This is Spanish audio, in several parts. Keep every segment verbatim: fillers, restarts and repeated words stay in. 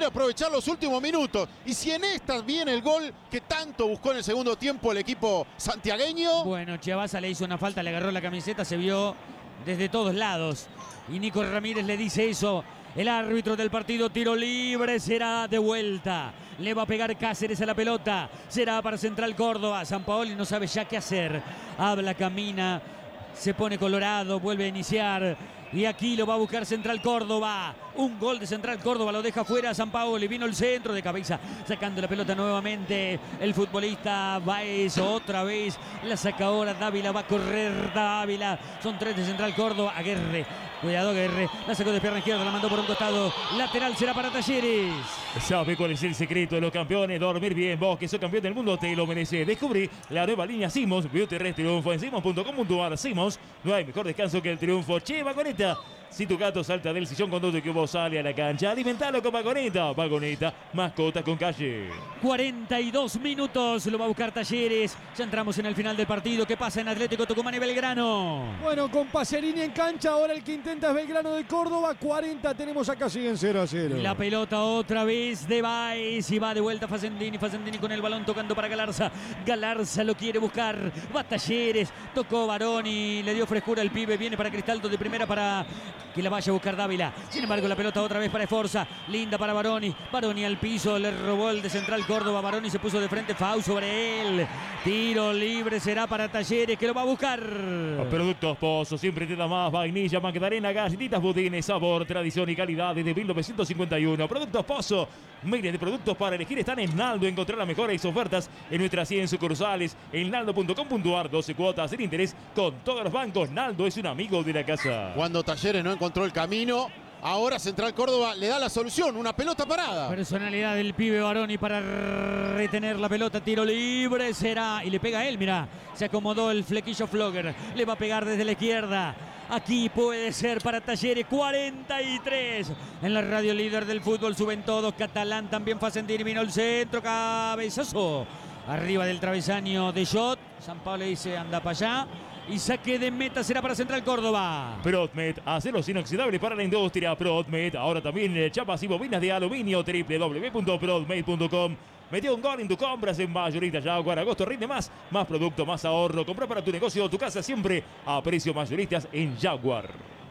quiere aprovechar los últimos minutos. Y si en esta viene el gol que tanto buscó en el segundo tiempo el equipo santiagueño. Bueno, Chiabaza le hizo una falta, le agarró la camiseta, se vio desde todos lados. Y Nico Ramírez le dice eso. El árbitro del partido, tiro libre, será de vuelta. Le va a pegar Cáceres a la pelota. Será para Central Córdoba. Sampaoli no sabe ya qué hacer. Habla, camina, se pone colorado, vuelve a iniciar. Y aquí lo va a buscar Central Córdoba. Un gol de Central Córdoba lo deja fuera Sampaoli. Vino el centro de cabeza, sacando la pelota nuevamente. El futbolista Baez otra vez. La saca ahora Dávila. Va a correr Dávila. Son tres de Central Córdoba. Aguerre. Cuidado Aguerre. La sacó de pierna izquierda. La mandó por un costado. Lateral será para Talleres. ¿Sabe cuál es el secreto de los campeones? Dormir bien. Vos que sos campeón del mundo te lo mereces. Descubrí la nueva línea Simos. Bioterres Triunfo en simos punto com punto ar. Simos. No hay mejor descanso que el triunfo. Che, Vagoneta. Si tu gato salta del sillón cuando tu equipo sale a la cancha, alimentalo con Vagoneta. Vagoneta, mascota con calle. cuarenta y dos minutos, lo va a buscar Talleres. Ya entramos en el final del partido. ¿Qué pasa en Atlético Tucumán y Belgrano? Bueno, con Pacerini en cancha, ahora el que intenta es Belgrano de Córdoba. cuarenta tenemos acá, siguen cero a cero. La pelota otra vez de Baez y va de vuelta Facendini. Facendini con el balón tocando para Galarza. Galarza lo quiere buscar. Va Talleres, tocó Baroni, le dio frescura al pibe. Viene para Cristaldo de primera para que la vaya a buscar Dávila. Sin embargo, la pelota otra vez para Esforza. Linda para Baroni. Baroni al piso, le robó el de Central Córdoba. Baroni se puso de frente, Fau sobre él. Tiro libre será para Talleres, que lo va a buscar. Los productos Pozo siempre te da más. Vainilla, magdalena, galletitas, budines, sabor, tradición y calidad desde mil novecientos cincuenta y uno. Productos Pozo. Miles de productos para elegir están en Naldo. Encontrar las mejores ofertas en nuestras cien sucursales. En naldo punto com punto ar. doce cuotas sin interés con todos los bancos. Naldo es un amigo de la casa. Cuando Talleres no encontró el camino, ahora Central Córdoba le da la solución. Una pelota parada. Personalidad del pibe Baroni para retener la pelota. Tiro libre será. Y le pega a él, mirá. Se acomodó el flequillo Flogger. Le va a pegar desde la izquierda. Aquí puede ser para Talleres. cuarenta y tres. En la radio líder del fútbol suben todos. Catalán también Facendini. Vino el centro. Cabezazo. Arriba del travesaño de Shot. San Pablo dice anda para allá. Y saque de meta será para Central Córdoba. Prodmed, aceros inoxidables para la industria. Prodmed, ahora también chapas y bobinas de aluminio. doble u doble u doble u punto prodmed punto com. Metió un gol en tu compras en Mayorista Jaguar. Agosto rinde más. Más producto, más ahorro. Compra para tu negocio o tu casa siempre a precios mayoristas en Jaguar.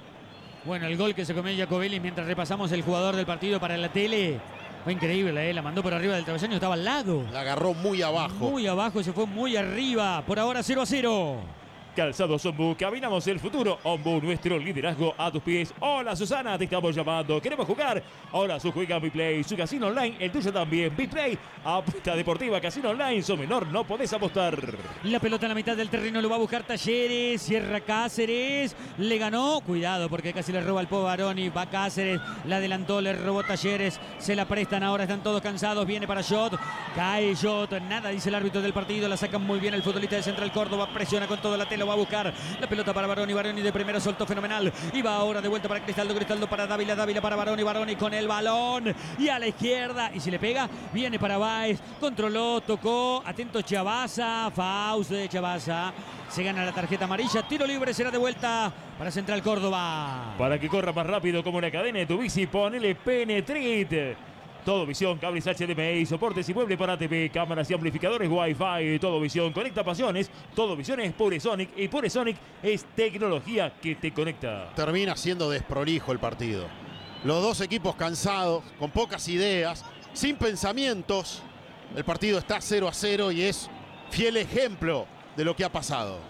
Bueno, el gol que se comió Jacobelli mientras repasamos el jugador del partido para la tele. Fue increíble, ¿eh? La mandó por arriba del travesaño, estaba al lado. La agarró muy abajo. Muy abajo, se fue muy arriba. Por ahora cero a cero. Calzados Ombu, caminamos el futuro. Ombu, nuestro liderazgo a tus pies. Hola Susana, te estamos llamando. ¿Queremos jugar? Ahora su juega Biplay, su casino online, el tuyo también. Biplay, apuesta deportiva, casino online. Sos menor, no podés apostar. La pelota en la mitad del terreno lo va a buscar Talleres. Cierra Cáceres. Le ganó. Cuidado porque casi le roba el Po Baroni. Va Cáceres. La adelantó, le robó Talleres. Se la prestan ahora, están todos cansados. Viene para Shot. Cae Shot. Nada dice el árbitro del partido. La sacan muy bien el futbolista de Central Córdoba. Presiona con toda la tela. Lo va a buscar la pelota para Baroni. Baroni de primera soltó fenomenal. Y va ahora de vuelta para Cristaldo. Cristaldo para Dávila. Dávila para Baroni. Baroni con el balón. Y a la izquierda. Y si le pega, viene para Baez. Controló, tocó. Atento Chiabaza. Faust de Chiabaza. Se gana la tarjeta amarilla. Tiro libre será de vuelta para Central Córdoba. Para que corra más rápido como la cadena de tu bici, ponele Penetrit. Todo Visión, cables H D M I, soportes y muebles para T V, cámaras y amplificadores Wi-Fi. Todo Visión conecta pasiones. Todo Visión es Puresonic y Puresonic es tecnología que te conecta. Termina siendo desprolijo el partido. Los dos equipos cansados, con pocas ideas, sin pensamientos. El partido está cero a cero y es fiel ejemplo de lo que ha pasado.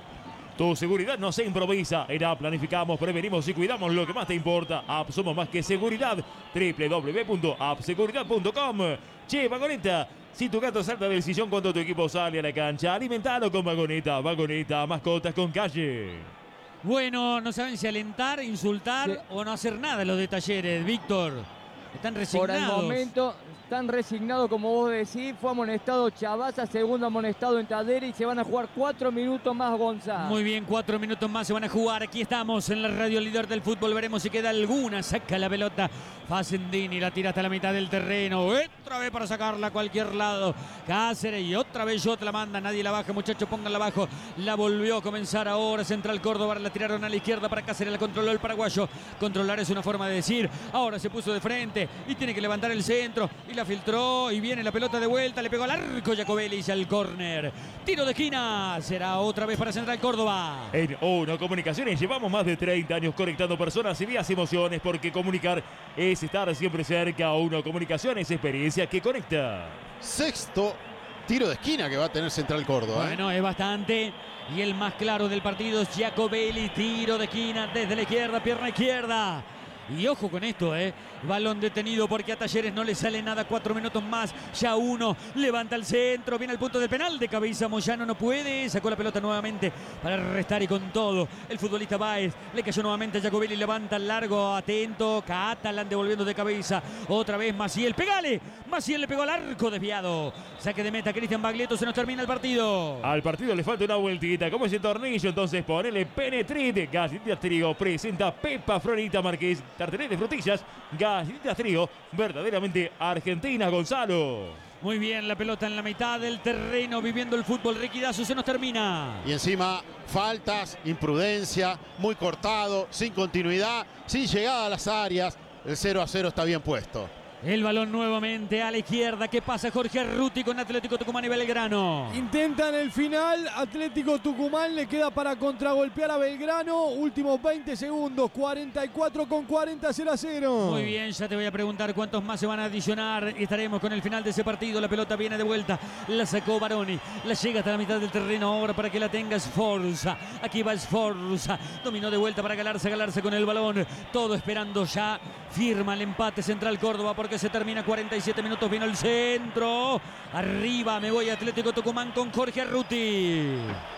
Tu seguridad no se improvisa. En App planificamos, prevenimos y cuidamos lo que más te importa. App somos más que seguridad. doble u doble u doble u punto app seguridad punto com. Che, Vagoneta, si tu gato salta del sillón cuando tu equipo sale a la cancha, alimentalo con Vagoneta. Vagoneta, mascotas con calle. Bueno, no saben si alentar, insultar sí. o no hacer nada los de Talleres, Víctor. Están resignados. Por el momento están resignados, como vos decís. Fue amonestado Chiabaza, segundo amonestado en Talleres y se van a jugar cuatro minutos más, Gonzalo. Muy bien, cuatro minutos más se van a jugar. Aquí estamos en la radio líder del fútbol. Veremos si queda alguna. Saca la pelota Facendini, la tira hasta la mitad del terreno. Otra vez para sacarla a cualquier lado. Cáceres y otra vez Shot la manda. Nadie la baja, muchachos, pónganla abajo. La volvió a comenzar ahora Central Córdoba. La tiraron a la izquierda para Cáceres. La controló el paraguayo. Controlar es una forma de decir. Ahora se puso de frente. nuevamente y tiene que levantar el centro y la filtró y viene la pelota de vuelta, le pegó al arco Jacobelli al córner. Tiro de esquina, será otra vez para Central Córdoba. En Uno Comunicaciones llevamos más de treinta años conectando personas y vías emociones, porque comunicar es estar siempre cerca. Uno Comunicaciones, experiencia que conecta. Sexto tiro de esquina que va a tener Central Córdoba. Bueno, ¿eh? es bastante. Y el más claro del partido es Jacobelli. Tiro de esquina desde la izquierda, pierna izquierda. Y ojo con esto, ¿eh? Balón detenido porque a Talleres no le sale nada. Cuatro minutos más. Ya uno. Levanta el centro. Viene al punto del penal. De cabeza Moyano no puede. Sacó la pelota nuevamente para restar y con todo. El futbolista Báez. Le cayó nuevamente a Jacobelli. Levanta el largo. Atento. Catalán devolviendo de cabeza. Otra vez Maciel. ¡Pegale! Maciel le pegó al arco desviado. Saque de meta Cristian Baglietto. Se nos termina el partido. Al partido le falta una vueltita. Como ese tornillo, entonces ponele penetrite. Galletitas Trigo presenta Pepa Florita Márquez. Tartelés de frutillas. Galletitas Trigo. Verdaderamente argentinas, Gonzalo. Muy bien, la pelota en la mitad del terreno, viviendo el fútbol. Riquidazo, se nos termina. Y encima faltas, imprudencia, muy cortado, sin continuidad, sin llegada a las áreas. El cero a cero está bien puesto. El balón nuevamente a la izquierda. ¿Qué pasa? Jorge Arruti con Atlético Tucumán y Belgrano. Intentan el final. Atlético Tucumán le queda para contragolpear a Belgrano. Últimos veinte segundos. cuarenta y cuatro con cuarenta, cero a cero. Muy bien, ya te voy a preguntar cuántos más se van a adicionar. Y estaremos con el final de ese partido. La pelota viene de vuelta. La sacó Baroni. La llega hasta la mitad del terreno ahora para que la tenga Sforza. Aquí va Sforza. Dominó de vuelta para Galarza. Galarza con el balón. Todo esperando ya. Firma el empate Central Córdoba porque se termina. Cuarenta y siete minutos. Vino el centro. Arriba me voy a Atlético Tucumán con Jorge Arruti.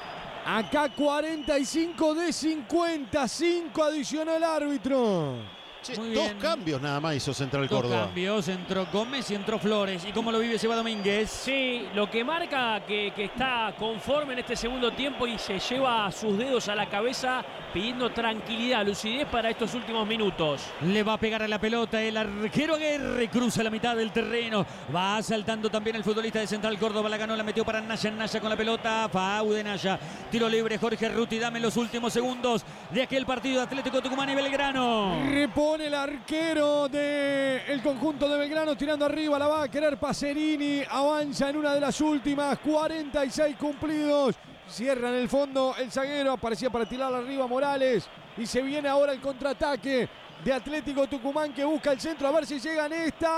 Acá cuarenta y cinco de cincuenta. cinco adicionó el árbitro. Che, Muy dos bien. cambios nada más hizo Central Dos Córdoba. cambios. Entró Gómez y entró Flores. ¿Y cómo lo vive Seba Domínguez? Sí, lo que marca que, que está conforme en este segundo tiempo y se lleva sus dedos a la cabeza pidiendo tranquilidad, lucidez para estos últimos minutos. Le va a pegar a la pelota el arquero Aguirre. Cruza la mitad del terreno. Va saltando también el futbolista de Central Córdoba. La ganó, la metió para Naya. Naya con la pelota. Fau de Naya. Tiro libre Jorge Arruti. Dame los últimos segundos de aquel partido de Atlético Tucumán y Belgrano. Repone el arquero del conjunto de Belgrano tirando arriba. La va a querer Pacerini. Avanza en una de las últimas. cuarenta y seis cumplidos. Cierra en el fondo el zaguero. Aparecía para tirar arriba Morales. Y se viene ahora el contraataque de Atlético Tucumán que busca el centro. A ver si llegan.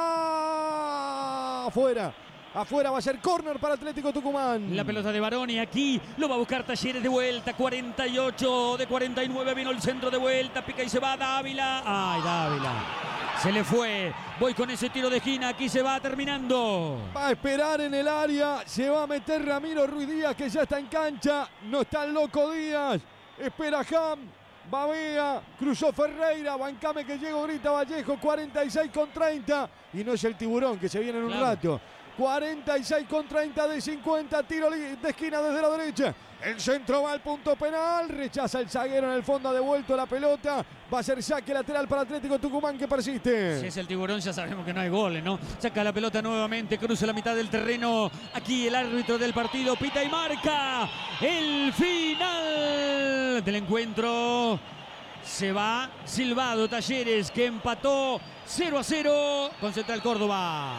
Esta. Afuera. Afuera va a ser córner para Atlético Tucumán. La pelota de Baroni aquí. Lo va a buscar Talleres de vuelta. cuarenta y ocho de cuarenta y nueve. Vino el centro de vuelta. Pica y se va Dávila. Ay, Dávila. Se le fue. Voy con ese tiro de esquina. Aquí se va terminando. Va a esperar en el área. Se va a meter Ramiro Ruiz Díaz que ya está en cancha. No está el loco Díaz. Espera Ham. Babea. Cruzó Ferreira. Bancame que llego. Grita Vallejo. cuarenta y seis con treinta. Y no es el tiburón que se viene en un Claro. rato. cuarenta y seis con treinta de cincuenta. Tiro de esquina desde la derecha. El centro va al punto penal. Rechaza el zaguero en el fondo. Ha devuelto la pelota. Va a ser saque lateral para Atlético Tucumán que persiste. Si es el tiburón ya sabemos que no hay goles, ¿no? Saca la pelota nuevamente. Cruza la mitad del terreno. Aquí el árbitro del partido pita y marca el final del encuentro. Se va silbado Talleres que empató cero a cero con Central Córdoba.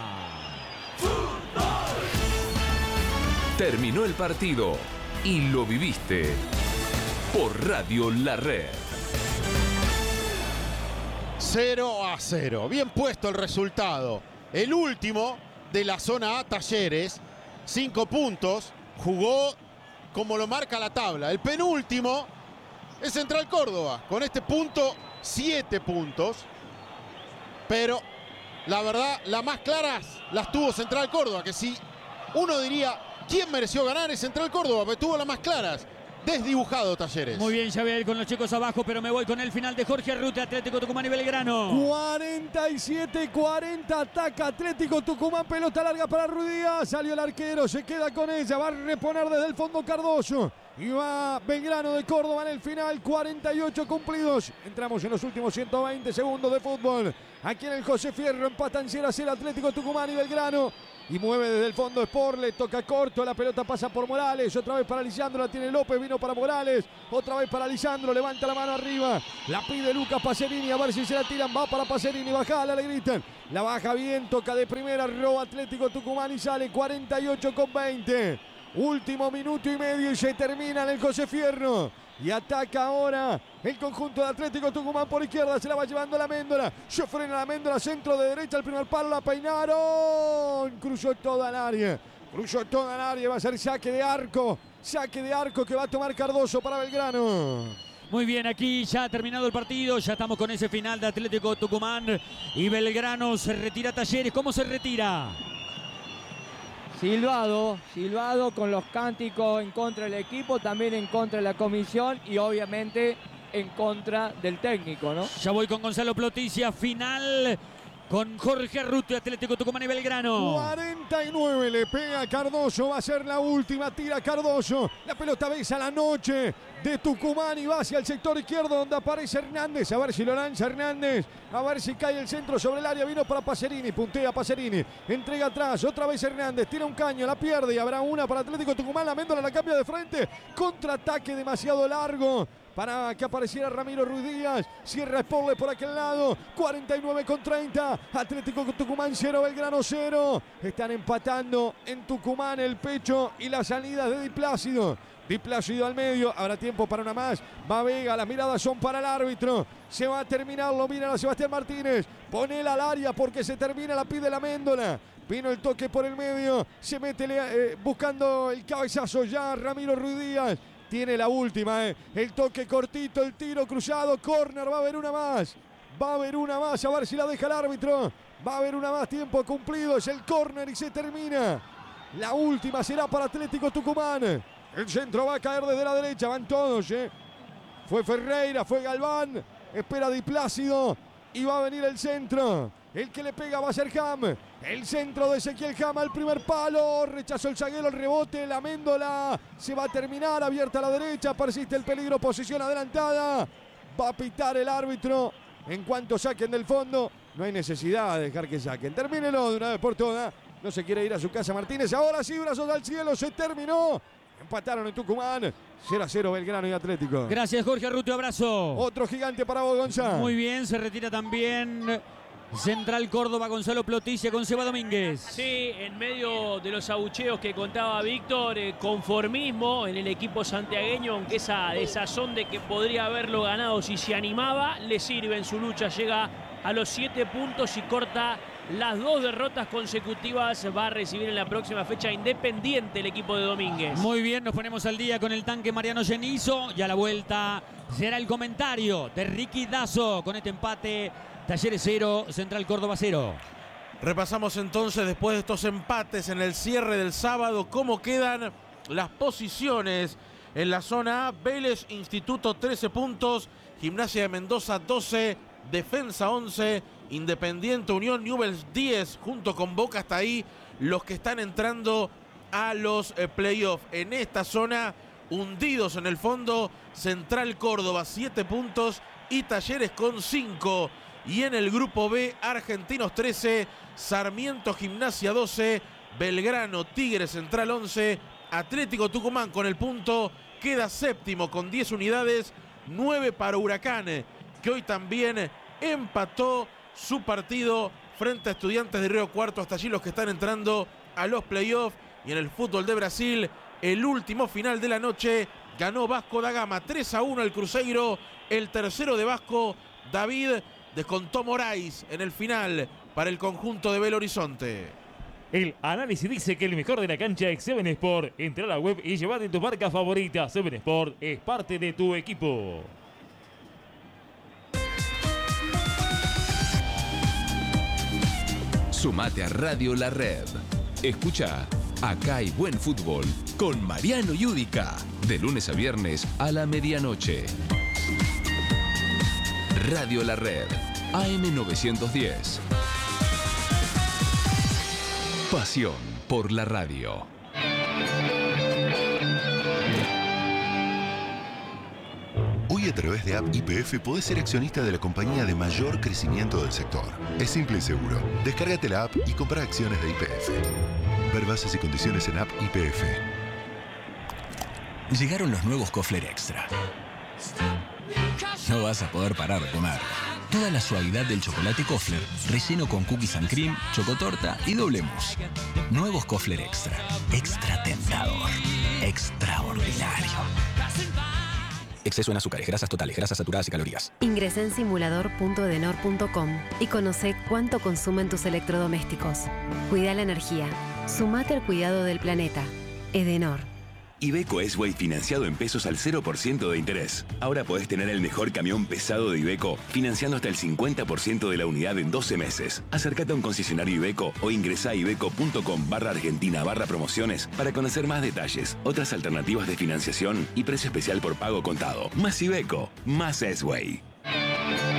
Terminó el partido y lo viviste por Radio La Red. cero a cero. Bien puesto el resultado. El último de la zona A, Talleres. Cinco puntos. Jugó como lo marca la tabla. El penúltimo es Central Córdoba. Con este punto, siete puntos. Pero la verdad, las más claras las tuvo Central Córdoba. Que si uno diría quién mereció ganar es Central Córdoba, pero tuvo las más claras. Desdibujado Talleres. Muy bien, Xavier, con los chicos abajo, pero me voy con el final de Jorge Arruti, Atlético Tucumán y Belgrano. cuarenta y siete cuarenta. Ataca Atlético Tucumán. Pelota larga para Ruiz Díaz. Salió el arquero. Se queda con ella. Va a reponer desde el fondo Cardoso. Y va Belgrano de Córdoba en el final, cuarenta y ocho cumplidos. Entramos en los últimos ciento veinte segundos de fútbol. Aquí en el José Fierro empatan cero a cero Atlético Tucumán y Belgrano. Y mueve desde el fondo Sport, le toca corto, la pelota pasa por Morales, otra vez para Lisandro, la tiene López, vino para Morales, otra vez para Lisandro, levanta la mano arriba, la pide Lucas Pacerini, a ver si se la tiran, va para Pacerini, bajala, le gritan, la baja bien, toca de primera, roba Atlético Tucumán y sale cuarenta y ocho con veinte. Último minuto y medio y se termina en el José Fierro. Y ataca ahora el conjunto de Atlético Tucumán por izquierda. Se la va llevando la Méndola. Se frena la Méndola. Centro de derecha. El primer palo. La peinaron. Cruzó toda el área. Cruzó toda el área. Va a ser saque de arco. Saque de arco que va a tomar Cardoso para Belgrano. Muy bien, aquí ya ha terminado el partido. Ya estamos con ese final de Atlético Tucumán y Belgrano. Se retira Talleres. ¿Cómo se retira? Silbado, silbado con los cánticos en contra del equipo, también en contra de la comisión y obviamente en contra del técnico, ¿no? Ya voy con Gonzalo Ploticia, final con Jorge Arruti, Atlético Tucumán y Belgrano. cuarenta y nueve le pega Cardoso, va a ser la última, tira Cardoso. La pelota besa la noche de Tucumán y va hacia el sector izquierdo donde aparece Hernández. A ver si lo lanza Hernández, a ver si cae el centro sobre el área. Vino para Pacerini, puntea Pacerini, entrega atrás, otra vez Hernández, tira un caño, la pierde y habrá una para Atlético Tucumán. La Méndola la cambia de frente, contraataque demasiado largo para que apareciera Ramiro Ruiz Díaz. Cierra Sporle por aquel lado. cuarenta y nueve con treinta. Atlético Tucumán cero, Belgrano cero. Están empatando en Tucumán el pecho y las salidas de Di Plácido. Di Plácido al medio. Habrá tiempo para una más. Va Vega. Las miradas son para el árbitro. Se va a terminar. Lo mira a Sebastián Martínez. Ponela al área porque se termina. La pide la Méndola. Vino el toque por el medio. Se mete eh, buscando el cabezazo ya Ramiro Ruiz Díaz. Tiene la última, eh. El toque cortito, el tiro cruzado, córner, va a haber una más. Va a haber una más, a ver si la deja el árbitro. Va a haber una más, tiempo cumplido, es el córner y se termina. La última será para Atlético Tucumán. El centro va a caer desde la derecha, van todos, eh. Fue Ferreira, fue Galván, espera Di Plácido y va a venir el centro. El que le pega va a ser Ham. El centro de Ezequiel Ham al primer palo. Rechazó el zaguero, el rebote. La Méndola se va a terminar. Abierta a la derecha. Persiste el peligro. Posición adelantada. Va a pitar el árbitro. En cuanto saquen del fondo, no hay necesidad de dejar que saquen. Termínelo de una vez por todas. No se quiere ir a su casa Martínez. Ahora sí, brazos al cielo. Se terminó. Empataron en Tucumán. cero a cero Belgrano y Atlético. Gracias, Jorge Arruti. Abrazo. Otro gigante para vos, Gonzalo. Muy bien, se retira también Central Córdoba, Gonzalo Ploticia con Seba Domínguez. Sí, en medio de los abucheos que contaba Víctor, eh, conformismo en el equipo santiagueño, aunque esa desazón de que podría haberlo ganado si se animaba, le sirve en su lucha. Llega a los siete puntos y corta las dos derrotas consecutivas. Va a recibir en la próxima fecha Independiente el equipo de Domínguez. Muy bien, nos ponemos al día con el tanque Mariano Genizo. Y a la vuelta será el comentario de Ricky Dazo con este empate. Talleres cero, Central Córdoba cero. Repasamos entonces, después de estos empates en el cierre del sábado, cómo quedan las posiciones en la zona A. Vélez Instituto trece puntos, Gimnasia de Mendoza doce, Defensa once, Independiente Unión Newell's diez, junto con Boca. Hasta ahí los que están entrando a los eh, playoffs. En esta zona, hundidos en el fondo, Central Córdoba siete puntos y Talleres con cinco. Y en el grupo B, Argentinos trece, Sarmiento Gimnasia doce, Belgrano Tigre Central once, Atlético Tucumán con el punto queda séptimo con diez unidades, nueve para Huracán, que hoy también empató su partido frente a Estudiantes de Río Cuarto. Hasta allí los que están entrando a los playoffs. Y en el fútbol de Brasil, el último final de la noche, ganó Vasco da Gama tres a uno al Cruzeiro. El tercero de Vasco, David, descontó Moraes en el final para el conjunto de Belo Horizonte. El análisis dice que el mejor de la cancha es Seven Sport. Entra a la web y llévate tu marca favorita. Seven Sport es parte de tu equipo. Sumate a Radio La Red. Escucha Acá hay buen fútbol con Mariano Yudica. De lunes a viernes a la medianoche. Radio La Red, A M novecientos diez. Pasión por la radio. Hoy a través de App Y P F podés ser accionista de la compañía de mayor crecimiento del sector. Es simple y seguro. Descárgate la app y compra acciones de Y P F. Ver bases y condiciones en App Y P F. Llegaron los nuevos Kofler Extra. No vas a poder parar de comer. Toda la suavidad del chocolate Kofler, relleno con cookies and cream, chocotorta y doble mousse. Nuevos Kofler Extra. Extra tentador. Extraordinario. Exceso en azúcares, grasas totales, grasas saturadas y calorías. Ingresá en simulador punto edenor punto com y conoce cuánto consumen tus electrodomésticos. Cuida la energía. Sumate al cuidado del planeta. Edenor. Iveco S-Way financiado en pesos al cero por ciento de interés. Ahora podés tener el mejor camión pesado de Iveco financiando hasta el cincuenta por ciento de la unidad en doce meses. Acércate a un concesionario Iveco o ingresá a iveco.com barra argentina barra promociones para conocer más detalles, otras alternativas de financiación y precio especial por pago contado. Más Iveco, más S-Way.